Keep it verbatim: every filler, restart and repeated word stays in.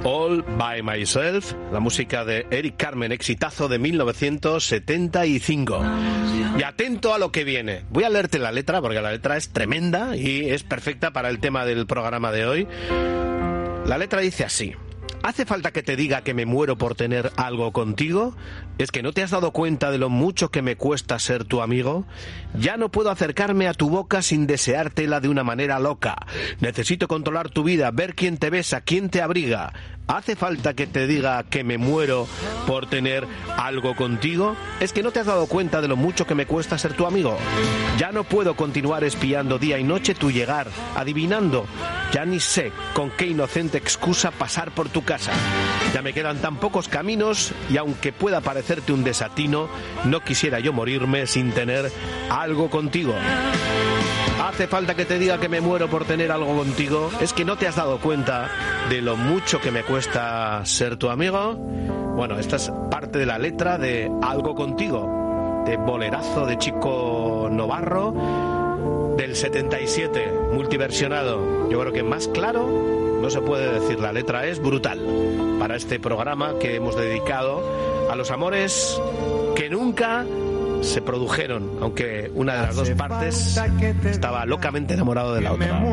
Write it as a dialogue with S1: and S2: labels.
S1: All by Myself, la música de Eric Carmen, exitazo de mil novecientos setenta y cinco. Y atento a lo que viene. Voy a leerte la letra porque la letra es tremenda y es perfecta para el tema del programa de hoy. La letra dice así: ¿hace falta que te diga que me muero por tener algo contigo? ¿Es que no te has dado cuenta de lo mucho que me cuesta ser tu amigo? Ya no puedo acercarme a tu boca sin deseártela de una manera loca. Necesito controlar tu vida, ver quién te besa, quién te abriga. ¿Hace falta que te diga que me muero por tener algo contigo? ¿Es que no te has dado cuenta de lo mucho que me cuesta ser tu amigo? Ya no puedo continuar espiando día y noche tu llegar, adivinando. Ya ni sé con qué inocente excusa pasar por tu casa. Ya me quedan tan pocos caminos y aunque pueda parecerte un desatino, no quisiera yo morirme sin tener algo contigo. ¿Hace falta que te diga que me muero por tener algo contigo? ¿Es que no te has dado cuenta de lo mucho que me cuesta ser tu amigo? Bueno, esta es parte de la letra de Algo Contigo, de bolerazo de Chico Novarro, del setenta y siete, multiversionado. Yo creo que más claro no se puede decir. La letra es brutal para este programa que hemos dedicado a los amores que nunca se produjeron, aunque una de las dos partes estaba locamente enamorado de la otra.